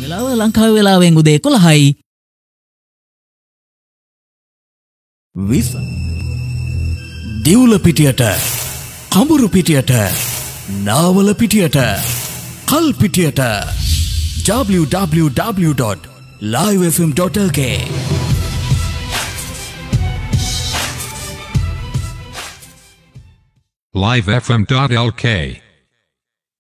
වෙලාව ලංකාවේ වෙලාවෙන් උදේ 11යි. විස දිවුල පිටියට, කඹුරු පිටියට, නාවල පිටියට, කල් පිටියට www.livefm.lk livefm.lk